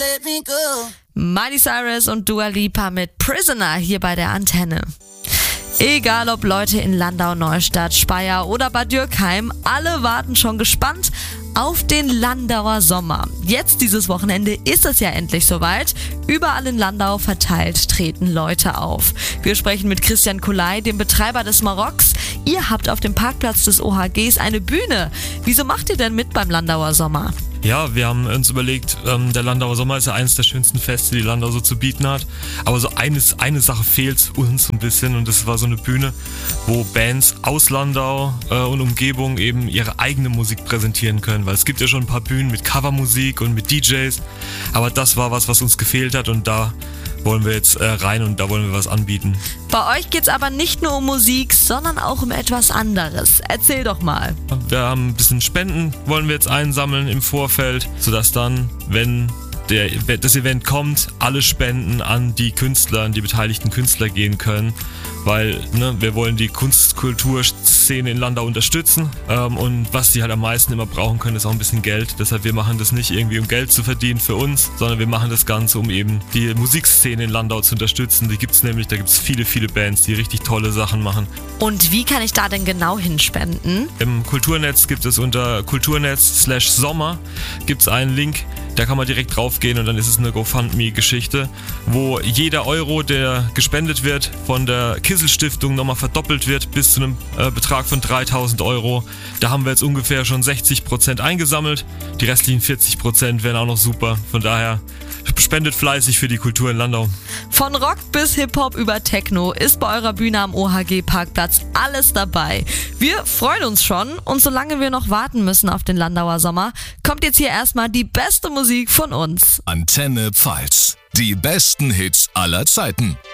let me go. Miley Cyrus und Dua Lipa mit Prisoner hier bei der Antenne. Egal ob Leute in Landau, Neustadt, Speyer oder Bad Dürkheim, alle warten schon gespannt auf den Landauer Sommer. Jetzt dieses Wochenende ist es ja endlich soweit. Überall in Landau verteilt treten Leute auf. Wir sprechen mit Christian Kulay, dem Betreiber des Marokks. Ihr habt auf dem Parkplatz des OHGs eine Bühne. Wieso macht ihr denn mit beim Landauer Sommer? Ja, wir haben uns überlegt, der Landauer Sommer ist ja eines der schönsten Feste, die Landau so zu bieten hat. Aber so eine Sache fehlt uns ein bisschen, und das war so eine Bühne, wo Bands aus Landau und Umgebung eben ihre eigene Musik präsentieren können. Weil es gibt ja schon ein paar Bühnen mit Covermusik und mit DJs, aber das war was uns gefehlt hat, und da wollen wir jetzt rein und da wollen wir was anbieten. Bei euch geht's aber nicht nur um Musik, sondern auch um etwas anderes. Erzähl doch mal. Wir haben ein bisschen Spenden, wollen wir jetzt einsammeln im Vorfeld, sodass dann, wenn das Event kommt, alle Spenden an die Künstler, an die beteiligten Künstler gehen können, weil wir wollen die Kunst-Kultur-Szene in Landau unterstützen, und was die halt am meisten immer brauchen können, ist auch ein bisschen Geld. Deshalb, wir machen das nicht irgendwie, um Geld zu verdienen für uns, sondern wir machen das Ganze, um eben die Musikszene in Landau zu unterstützen. Da gibt's viele, viele Bands, die richtig tolle Sachen machen. Und wie kann ich da denn genau hinspenden? Im Kulturnetz gibt es unter kulturnetz/Sommer gibt's einen Link, da kann man direkt draufgehen, und dann ist es eine GoFundMe-Geschichte, wo jeder Euro, der gespendet wird, von der Kissel-Stiftung nochmal verdoppelt wird bis zu einem Betrag von 3.000 Euro. Da haben wir jetzt ungefähr schon 60% eingesammelt. Die restlichen 40% wären auch noch super. Von daher spendet fleißig für die Kultur in Landau. Von Rock bis Hip-Hop über Techno ist bei eurer Bühne am OHG-Parkplatz alles dabei. Wir freuen uns schon, und solange wir noch warten müssen auf den Landauer Sommer, kommt jetzt hier erstmal die beste Musik von uns. Antenne Pfalz. Die besten Hits aller Zeiten.